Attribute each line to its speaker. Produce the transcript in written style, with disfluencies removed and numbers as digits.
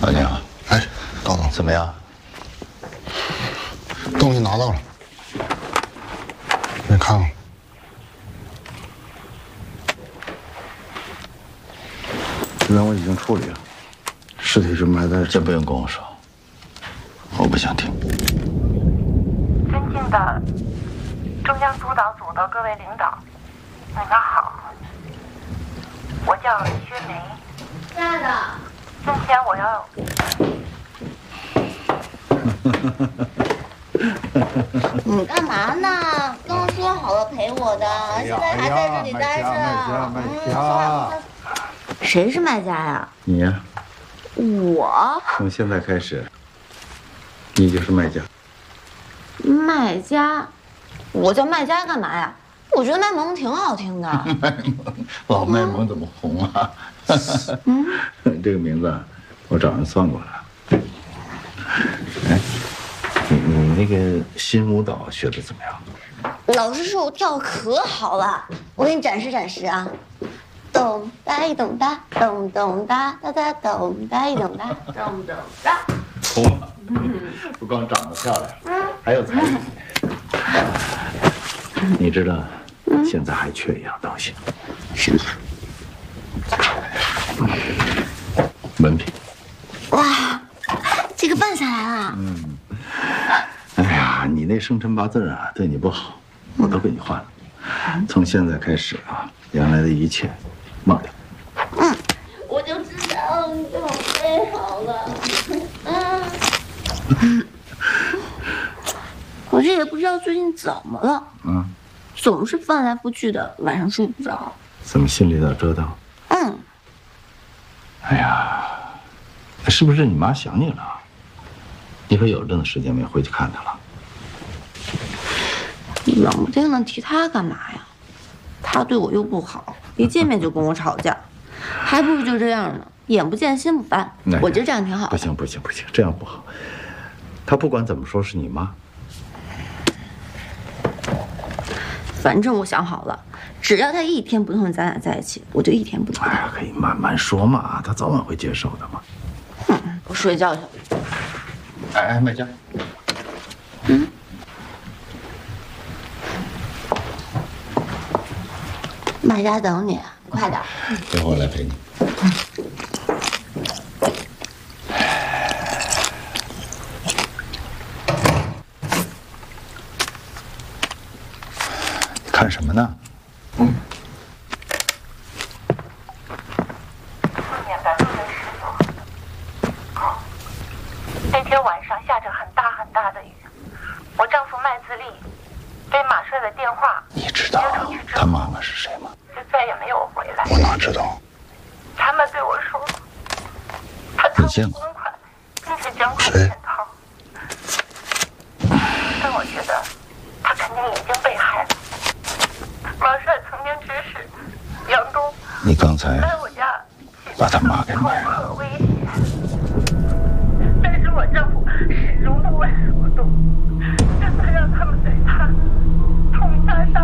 Speaker 1: 老宁，
Speaker 2: 哎，高总，
Speaker 1: 怎么样？
Speaker 2: 东西拿到了，你看看。
Speaker 3: 这边我已经处理了，尸体是埋在……
Speaker 1: 这不用跟我说，我不想听。
Speaker 4: 尊敬的中央督导组的各位领导，你们好，我叫薛梅。
Speaker 5: 亲爱的，
Speaker 4: 今天我要。
Speaker 5: 你干嘛呢？刚说好了陪我的，现在还在这里待着。
Speaker 3: 卖家，
Speaker 5: 谁是卖家呀？
Speaker 3: 你呀，
Speaker 5: 我
Speaker 3: 从现在开始，你就是卖家。
Speaker 5: 卖家，我叫卖家干嘛呀？我觉得卖萌挺好听的。
Speaker 1: 老卖萌怎么红啊？
Speaker 3: 这个名字啊，我找人算过了。哎，你那个新舞蹈学的怎么样？
Speaker 5: 老师说我跳可好了，我给你展示展示啊。咚哒一咚哒，咚咚哒哒哒咚哒一咚哒，咚咚哒。
Speaker 1: 哇，不光长得漂亮，还有才艺。
Speaker 3: 你知道，现在还缺一样东西，
Speaker 5: 什么？
Speaker 3: 文凭。
Speaker 5: 哇，这个办下来了。
Speaker 3: 哎呀，你那生辰八字啊，对你不好，我都给你换了。从现在开始啊，原来的一切忘掉。
Speaker 5: 我就知道你准备好了。我这也不知道最近怎么了，总是翻来覆去的，晚上睡不着。
Speaker 3: 怎么心里老折腾？哎呀，是不是你妈想你了？你可有阵子时间没回去看她了。
Speaker 5: 冷不丁的提她干嘛呀？她对我又不好，一见面就跟我吵架，还不如就这样呢，眼不见心不烦。我觉得这样挺好。
Speaker 3: 不行，这样不好。她不管怎么说是你妈。
Speaker 5: 反正我想好了，只要她一天不同意咱俩在一起，我就一天不同意。
Speaker 3: 哎呀，可以慢慢说嘛，她早晚会接受的嘛。
Speaker 5: 我睡觉去了。
Speaker 1: 哎，卖家。
Speaker 5: 卖家等你，快点。
Speaker 1: 一会儿我来陪你。看什么呢？
Speaker 4: 4点半入的十所。那天晚上下着很大很大的雨，我丈夫麦自立被马帅的电话
Speaker 1: 你知道他妈妈是谁吗？
Speaker 4: 就再也没有回来。
Speaker 1: 我哪知道？
Speaker 4: 他们对我说，他掏出公款，并且将款潜逃。但我觉得他肯定已经被害了。马帅曾经指使杨东
Speaker 1: 你刚才
Speaker 4: 来我家，
Speaker 1: 把他妈给灭了。
Speaker 4: 可威胁，但是我丈夫始终不为所动，真的让他们对他痛下杀